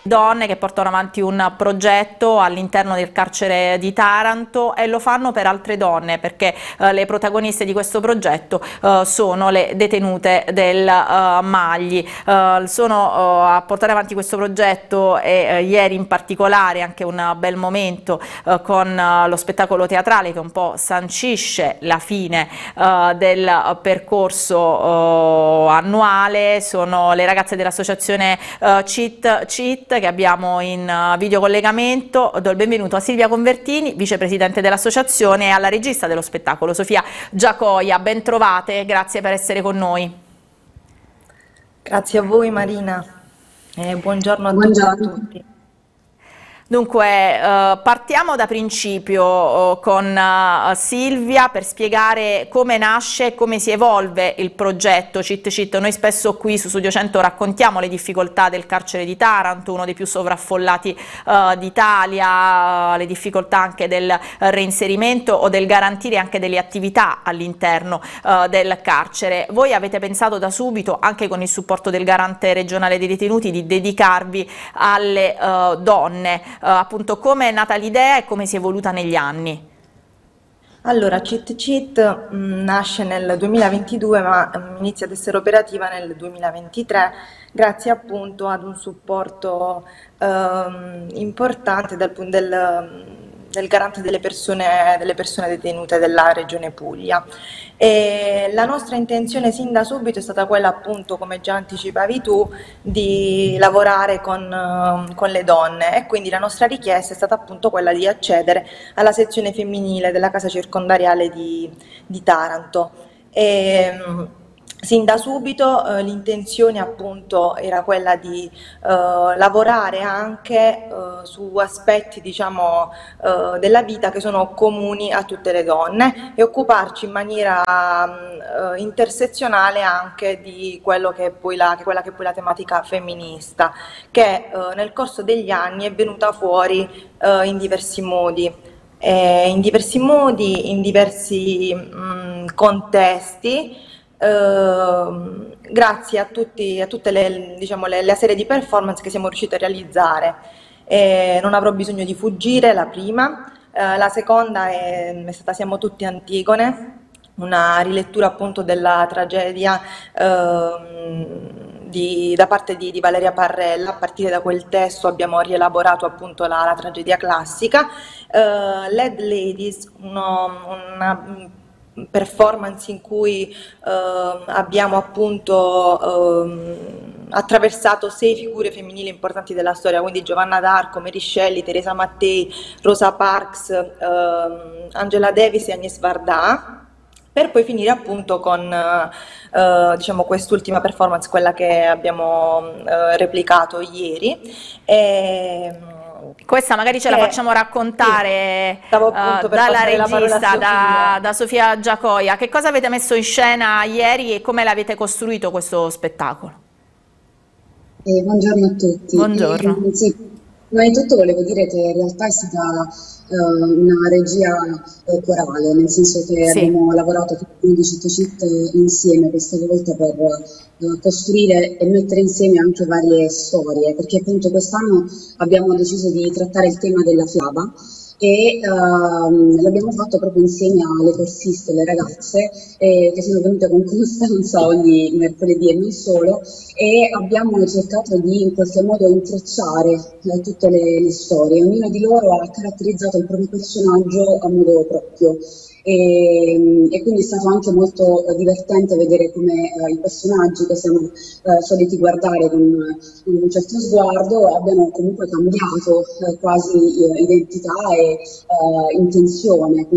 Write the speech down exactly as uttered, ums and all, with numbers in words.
donne che portano avanti un progetto all'interno del carcere di Taranto e lo fanno per altre donne, perché eh, le protagoniste di questo progetto eh, sono le detenute del eh, Magli. Eh, sono eh, a portare avanti questo progetto e eh, ieri in particolare anche un bel momento eh, con eh, lo spettacolo teatrale che un po' sancisce la fine eh, del percorso eh, annuale. Sono le ragazze dell'associazione eh, Cheat Cheat che abbiamo in uh, videocollegamento. Do il benvenuto a Silvia Convertini, vicepresidente dell'associazione, e alla regista dello spettacolo, Sofia Giacoia. Ben trovate, grazie per essere con noi. Grazie a voi Marina e buongiorno a Buongiorno. tutti e a tutti. Dunque, eh, partiamo da principio eh, con eh, Silvia per spiegare come nasce e come si evolve il progetto Cheat Cheat. Noi spesso qui su Studio cento raccontiamo le difficoltà del carcere di Taranto, uno dei più sovraffollati eh, d'Italia, le difficoltà anche del reinserimento o del garantire anche delle attività all'interno eh, del carcere. Voi avete pensato da subito, anche con il supporto del garante regionale dei detenuti, di dedicarvi alle eh, donne. Uh, appunto, come è nata l'idea e come si è evoluta negli anni? Allora, Cheat Cheat mh, nasce nel duemilaventidue ma mh, inizia ad essere operativa nel duemilaventitré grazie appunto ad un supporto ehm, importante dal punto del, del garante delle persone, delle persone detenute della Regione Puglia. E la nostra intenzione sin da subito è stata quella appunto, come già anticipavi tu, di lavorare con, eh, con le donne, e quindi la nostra richiesta è stata appunto quella di accedere alla sezione femminile della casa circondariale di, di Taranto. E, mh, sin da subito eh, l'intenzione appunto era quella di eh, lavorare anche eh, su aspetti, diciamo, eh, della vita che sono comuni a tutte le donne, e occuparci in maniera eh, intersezionale anche di quello che è poi la, che quella che è poi la tematica femminista, che eh, nel corso degli anni è venuta fuori eh, in diversi modi. Eh, in diversi modi, in diversi mh, contesti. Uh, grazie a, tutti, a tutte le, diciamo, le, le serie di performance che siamo riusciti a realizzare. Eh, non avrò bisogno di fuggire, la prima. Uh, la seconda è, è stata Siamo tutti Antigone, una rilettura appunto della tragedia uh, di, da parte di, di Valeria Parrella. A partire da quel testo abbiamo rielaborato appunto la, la tragedia classica. Uh, Led Ladies, uno, una performance in cui eh, abbiamo appunto eh, attraversato sei figure femminili importanti della storia, quindi Giovanna d'Arco, Mary Shelley, Teresa Mattei, Rosa Parks, eh, Angela Davis e Agnès Varda, per poi finire appunto con eh, diciamo quest'ultima performance, quella che abbiamo eh, replicato ieri. E, questa magari ce la facciamo raccontare sì, uh, dalla regista, da, da Sofia Giacoia. Che cosa avete messo in scena ieri e come l'avete costruito questo spettacolo? Eh, buongiorno a tutti. Buongiorno. Eh, sì, prima di tutto volevo dire che in realtà è stata uh, una regia uh, corale, nel senso che sì. abbiamo lavorato tutti di Cheat Cheat insieme questa volta per uh, costruire e mettere insieme anche varie storie, perché appunto quest'anno abbiamo deciso di trattare il tema della fiaba e uh, l'abbiamo fatto proprio insieme alle corsiste, le ragazze eh, che sono venute con costanza ogni mercoledì e non solo, e abbiamo cercato di in qualche modo intrecciare eh, tutte le, le storie. Ognuna di loro ha caratterizzato il proprio personaggio a modo proprio. E, e quindi è stato anche molto eh, divertente vedere come eh, i personaggi che siamo eh, soliti guardare con, con un certo sguardo abbiano comunque cambiato eh, quasi eh, identità e eh, intenzione.